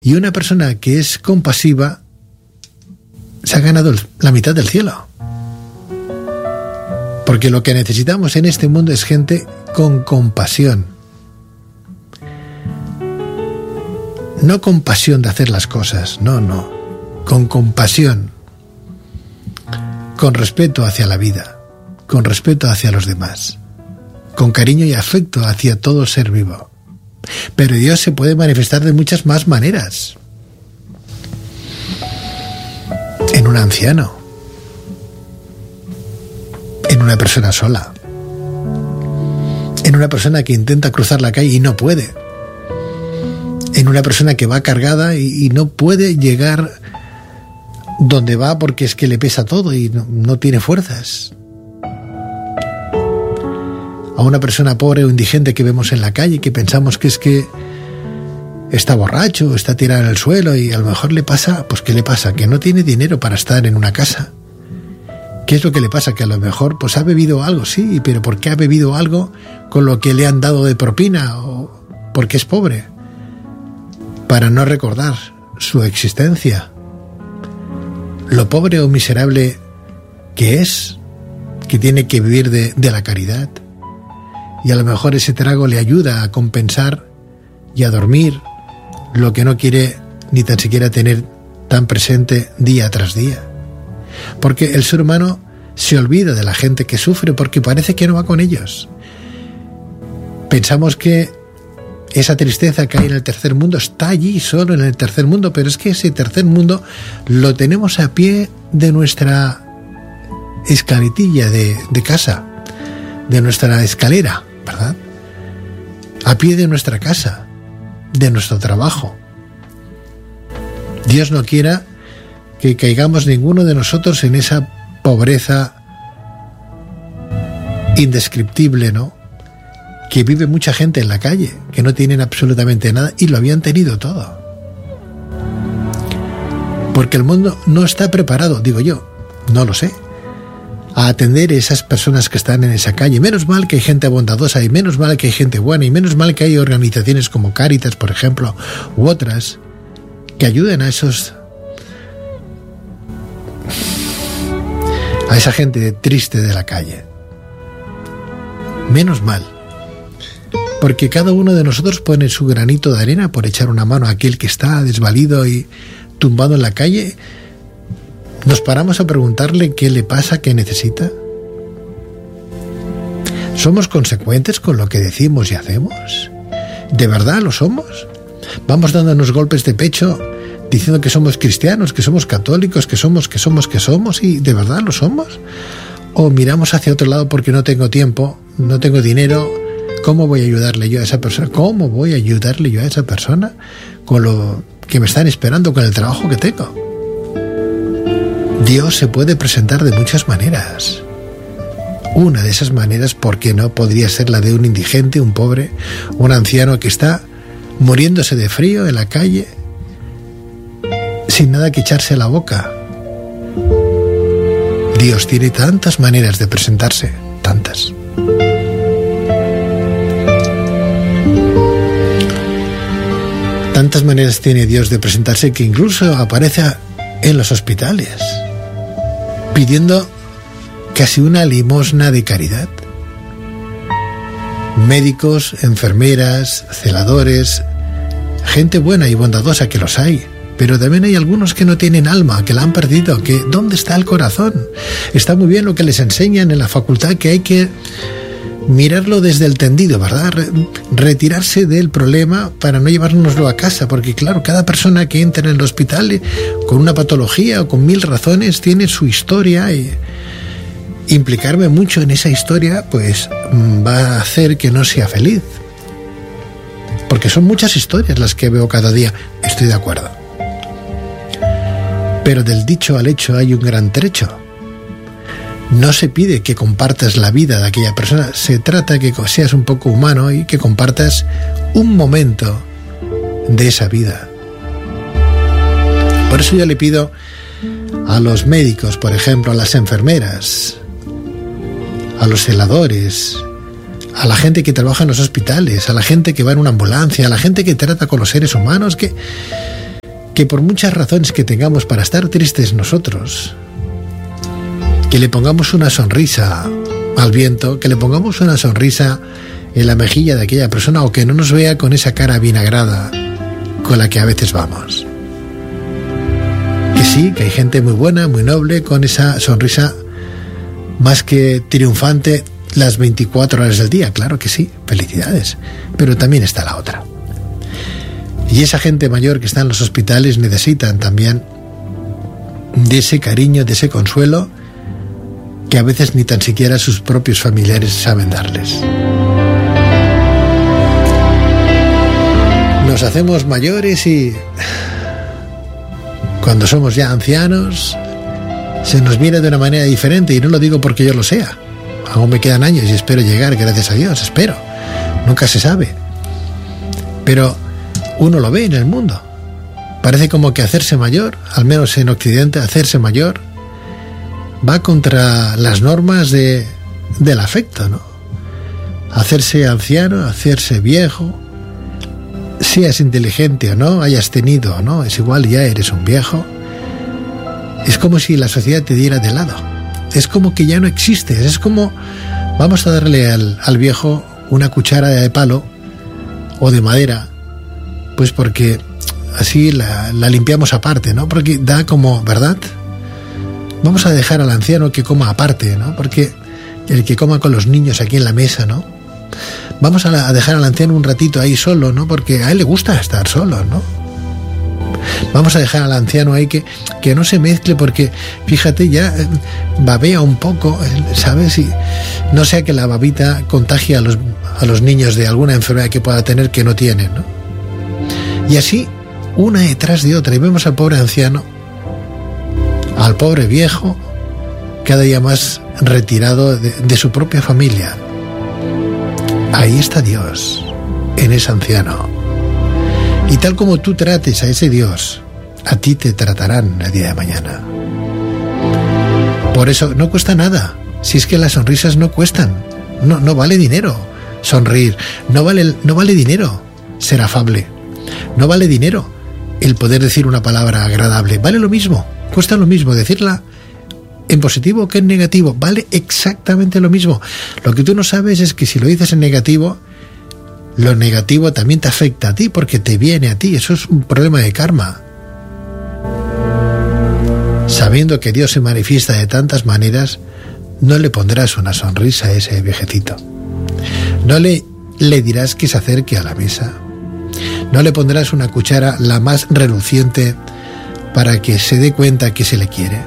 Y una persona que es compasiva se ha ganado la mitad del cielo. Porque lo que necesitamos en este mundo es gente con compasión. No con pasión de hacer las cosas, no. Con compasión. Con respeto hacia la vida. Con respeto hacia los demás. Con cariño y afecto hacia todo ser vivo. Pero Dios se puede manifestar de muchas más maneras. En un anciano. En una persona sola. En una persona que intenta cruzar la calle y no puede. En una persona que va cargada y no puede llegar donde va porque es que le pesa todo y no tiene fuerzas. A una persona pobre o indigente que vemos en la calle, que pensamos que es que está borracho, está tirado en el suelo y a lo mejor le pasa, pues ¿qué le pasa? Que no tiene dinero para estar en una casa. ¿Qué es lo que le pasa? Que a lo mejor pues ha bebido algo, sí, pero ¿por qué ha bebido algo con lo que le han dado de propina? ¿O porque es pobre? Para no recordar su existencia, lo pobre o miserable que es, que tiene que vivir de la caridad. Y a lo mejor ese trago le ayuda a compensar y a dormir lo que no quiere ni tan siquiera tener tan presente día tras día. Porque el ser humano se olvida de la gente que sufre porque parece que no va con ellos. Pensamos que esa tristeza que hay en el tercer mundo está allí solo en el tercer mundo, pero es que ese tercer mundo lo tenemos a pie de nuestra escaletilla de casa, de nuestra escalera, ¿verdad? A pie de nuestra casa, de nuestro trabajo. Dios no quiera que caigamos ninguno de nosotros en esa pobreza indescriptible, ¿no? Que vive mucha gente en la calle, que no tienen absolutamente nada y lo habían tenido todo. Porque el mundo no está preparado, digo yo, no lo sé, a atender a esas personas que están en esa calle. Menos mal que hay gente bondadosa y menos mal que hay gente buena y menos mal que hay organizaciones como Cáritas, por ejemplo, u otras, que ayuden a esa gente triste de la calle. Menos mal. Porque cada uno de nosotros pone su granito de arena por echar una mano a aquel que está desvalido y tumbado en la calle. ¿Nos paramos a preguntarle qué le pasa, qué necesita? ¿Somos consecuentes con lo que decimos y hacemos? ¿De verdad lo somos? ¿Vamos dándonos golpes de pecho diciendo que somos cristianos, que somos católicos, que somos y de verdad lo somos? ¿O miramos hacia otro lado porque no tengo tiempo, no tengo dinero? ¿Cómo voy a ayudarle yo a esa persona? ¿Cómo voy a ayudarle yo a esa persona con lo que me están esperando, con el trabajo que tengo? Dios se puede presentar de muchas maneras. Una de esas maneras, ¿por qué no? Podría ser la de un indigente, un pobre, un anciano que está muriéndose de frío en la calle, sin nada que echarse a la boca. Dios tiene tantas maneras de presentarse, tantas. Tantas maneras tiene Dios de presentarse que incluso aparece en los hospitales, pidiendo casi una limosna de caridad. Médicos, enfermeras, celadores, gente buena y bondadosa que los hay, pero también hay algunos que no tienen alma, que la han perdido, que ¿dónde está el corazón? Está muy bien lo que les enseñan en la facultad, que hay que mirarlo desde el tendido, ¿verdad? Retirarse del problema para no llevárnoslo a casa, porque claro, cada persona que entra en el hospital con una patología o con 1000 razones tiene su historia y implicarme mucho en esa historia pues va a hacer que no sea feliz, porque son muchas historias las que veo cada día. Estoy de acuerdo, pero del dicho al hecho hay un gran trecho. No se pide que compartas la vida de aquella persona, se trata de que seas un poco humano y que compartas un momento de esa vida. Por eso yo le pido a los médicos, por ejemplo, a las enfermeras, a los celadores, a la gente que trabaja en los hospitales, a la gente que va en una ambulancia, a la gente que trata con los seres humanos, que que por muchas razones que tengamos para estar tristes nosotros, que le pongamos una sonrisa al viento, que le pongamos una sonrisa en la mejilla de aquella persona, o que no nos vea con esa cara vinagrada con la que a veces vamos. Que sí, que hay gente muy buena, muy noble, con esa sonrisa más que triunfante las 24 horas del día, claro que sí, felicidades, pero también está la otra. Y esa gente mayor que está en los hospitales necesitan también de ese cariño, de ese consuelo que a veces ni tan siquiera sus propios familiares saben darles. Nos hacemos mayores y cuando somos ya ancianos se nos viene de una manera diferente, y no lo digo porque yo lo sea. Aún me quedan años y espero llegar, gracias a Dios, espero. Nunca se sabe. Pero uno lo ve en el mundo. Parece como que hacerse mayor, al menos en Occidente, hacerse mayor va contra las normas del afecto, ¿no? Hacerse anciano, hacerse viejo, seas inteligente o no, hayas tenido o no, es igual, ya eres un viejo. Es como si la sociedad te diera de lado. Es como que ya no existes. Es como vamos a darle al viejo una cuchara de palo o de madera, pues porque así la limpiamos aparte, ¿no? Porque da como, ¿verdad? Vamos a dejar al anciano que coma aparte, ¿no? Porque el que coma con los niños aquí en la mesa, ¿no? Vamos a dejar al anciano un ratito ahí solo, ¿no? Porque a él le gusta estar solo, ¿no? Vamos a dejar al anciano ahí que no se mezcle, porque fíjate, ya babea un poco, ¿sabes? Y no sea que la babita contagie a los niños de alguna enfermedad que pueda tener que no tienen, ¿no? Y así, una detrás de otra, y vemos al pobre anciano, al pobre viejo, cada día más retirado de su propia familia. Ahí está Dios, en ese anciano. Y tal como tú trates a ese Dios, a ti te tratarán el día de mañana. Por eso no cuesta nada. Si es que las sonrisas no cuestan. No vale dinero sonreír. No vale dinero ser afable. No vale dinero el poder decir una palabra agradable. Vale lo mismo. Cuesta lo mismo decirla en positivo que en negativo. Vale exactamente lo mismo. Lo que tú no sabes es que si lo dices en negativo, lo negativo también te afecta a ti, porque te viene a ti. Eso es un problema de karma. Sabiendo que Dios se manifiesta de tantas maneras, no le pondrás una sonrisa a ese viejecito. No le dirás que se acerque a la mesa. No le pondrás una cuchara la más reluciente para que se dé cuenta que se le quiere.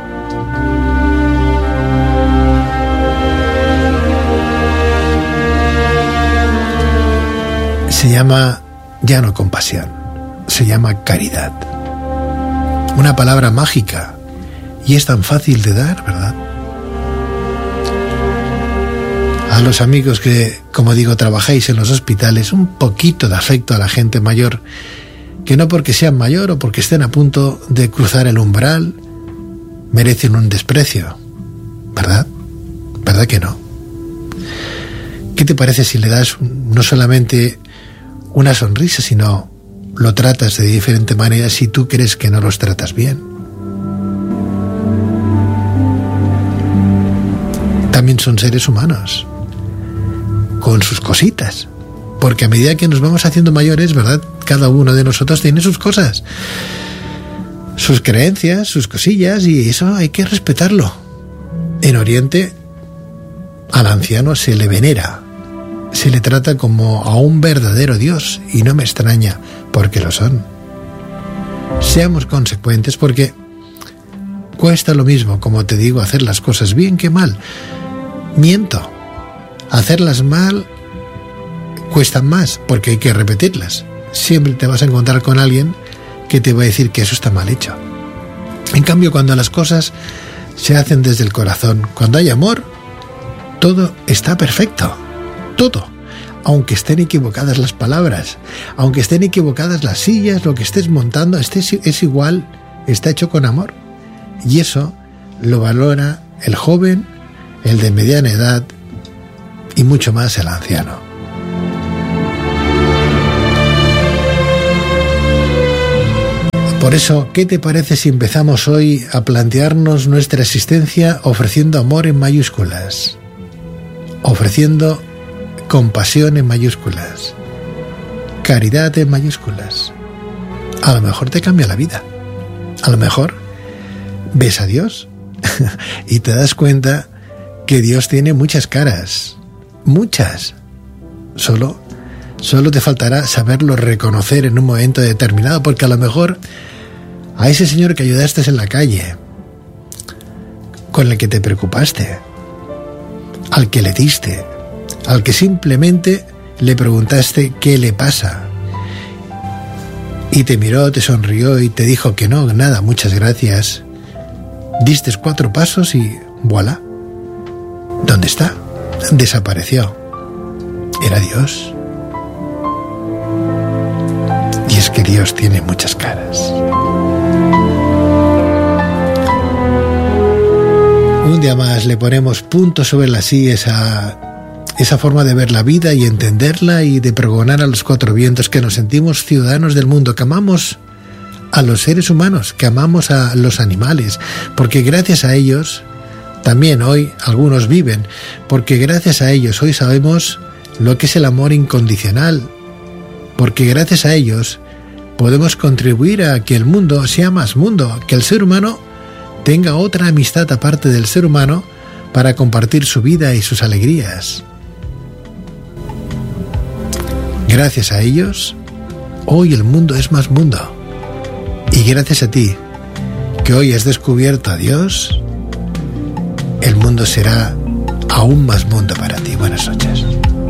Se llama ya no compasión, se llama caridad. Una palabra mágica, y es tan fácil de dar, ¿verdad? A los amigos que, como digo, trabajáis en los hospitales, un poquito de afecto a la gente mayor, que no porque sean mayor o porque estén a punto de cruzar el umbral, merecen un desprecio, ¿verdad? ¿Verdad que no? ¿Qué te parece si le das no solamente una sonrisa, sino lo tratas de diferente manera si tú crees que no los tratas bien? También son seres humanos, con sus cositas, porque a medida que nos vamos haciendo mayores, ¿verdad? Cada uno de nosotros tiene sus cosas, sus creencias, sus cosillas, y eso hay que respetarlo. En Oriente, al anciano se le venera, se le trata como a un verdadero Dios, y no me extraña, porque lo son. Seamos consecuentes, porque cuesta lo mismo, como te digo, hacer las cosas bien que mal. Miento. Hacerlas mal cuestan más, porque hay que repetirlas. Siempre te vas a encontrar con alguien que te va a decir que eso está mal hecho. En cambio, cuando las cosas se hacen desde el corazón, cuando hay amor, todo está perfecto. Todo, aunque estén equivocadas las palabras, aunque estén equivocadas las sillas, lo que estés montando, es igual, está hecho con amor. Y eso lo valora el joven, el de mediana edad y mucho más el anciano. Por eso, ¿qué te parece si empezamos hoy a plantearnos nuestra existencia ofreciendo amor en mayúsculas? Ofreciendo compasión en mayúsculas, caridad en mayúsculas. A lo mejor te cambia la vida. A lo mejor ves a Dios y te das cuenta que Dios tiene muchas caras, muchas. Solo te faltará saberlo reconocer en un momento determinado, porque a lo mejor a ese señor que ayudaste en la calle, con el que te preocupaste, al que le diste, al que simplemente le preguntaste qué le pasa, y te miró, te sonrió y te dijo que no, nada, muchas gracias. Diste 4 pasos y voilà. ¿Dónde está? Desapareció. Era Dios. Y es que Dios tiene muchas caras. Un día más le ponemos punto sobre las íes a esa forma de ver la vida y entenderla, y de pregonar a los 4 vientos que nos sentimos ciudadanos del mundo, que amamos a los seres humanos, que amamos a los animales, porque gracias a ellos también hoy algunos viven, porque gracias a ellos hoy sabemos lo que es el amor incondicional, porque gracias a ellos podemos contribuir a que el mundo sea más mundo, que el ser humano tenga otra amistad aparte del ser humano para compartir su vida y sus alegrías. Gracias a ellos, hoy el mundo es más mundo. Y gracias a ti, que hoy has descubierto a Dios, el mundo será aún más mundo para ti. Buenas noches.